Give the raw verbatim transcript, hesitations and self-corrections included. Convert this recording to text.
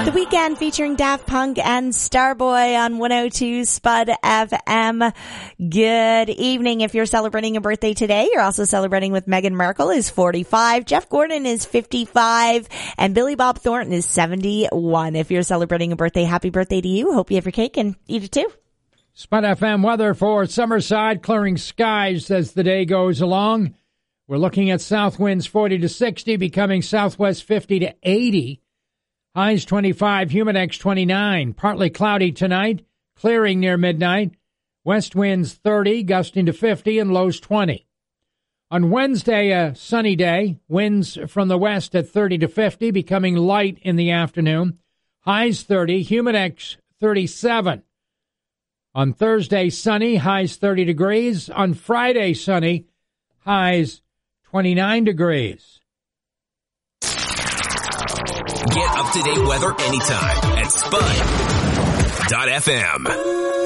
The Weekend featuring Daft Punk and Starboy on one oh two Spud F M. Good evening. If you're celebrating a birthday today, you're also celebrating with Meghan Markle, who's forty-five. Jeff Gordon is fifty-five. And Billy Bob Thornton is seventy-one. If you're celebrating a birthday, happy birthday to you. Hope you have your cake and eat it too. Spud F M weather for Summerside, clearing skies as the day goes along. We're looking at south winds forty to sixty, becoming southwest fifty to eighty. Highs twenty-five, Humidex twenty-nine. Partly cloudy tonight, clearing near midnight. West winds thirty, gusting to fifty, and lows twenty. On Wednesday, a sunny day. Winds from the west at thirty to fifty, becoming light in the afternoon. Highs thirty, Humidex thirty-seven. On Thursday, sunny, highs thirty degrees. On Friday, sunny, highs twenty-nine degrees. Get up-to-date weather anytime at Spud dot F M.